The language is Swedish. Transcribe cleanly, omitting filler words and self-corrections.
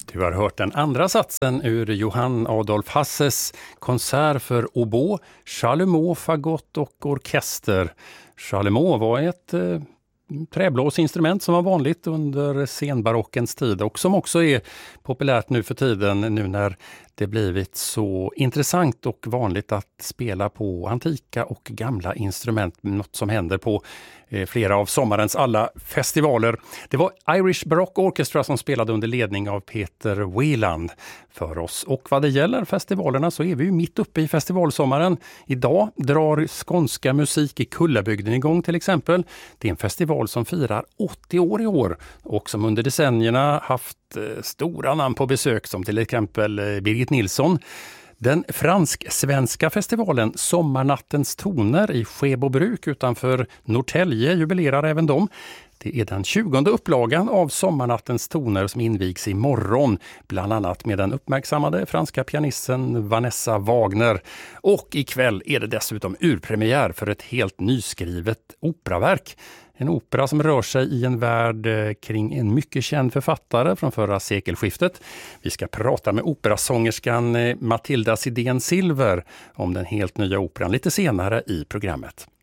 Du har hört den andra satsen ur Johann Adolf Hasses konsert för oboe, chalumeau, fagott och orkester. Chalumeau var ett träblåsinstrument som var vanligt under senbarockens tid och som också är populärt nu för tiden, nu när det blivit så intressant och vanligt att spela på antika och gamla instrument, något som händer på flera av sommarens alla festivaler. Det var Irish Baroque Orchestra som spelade under ledning av Peter Wieland för oss. Och vad det gäller festivalerna så är vi ju mitt uppe i festivalsommaren. Idag drar Skånska musik i Kullabygden igång till exempel. Det är en festival som firar 80 år i år och som under decennierna haft stora namn på besök som till exempel Birgit Nilsson. Den fransk-svenska festivalen Sommarnattens toner i Skebobruk utanför Norrtälje jubilerar även de. Det är den 20:e upplagan av Sommarnattens toner som invigs imorgon, bland annat med den uppmärksammade franska pianisten Vanessa Wagner. Och ikväll är det dessutom urpremiär för ett helt nyskrivet operaverk. En opera som rör sig i en värld kring en mycket känd författare från förra sekelskiftet. Vi ska prata med operasångerskan Matilda Sidén Silver om den helt nya operan lite senare i programmet.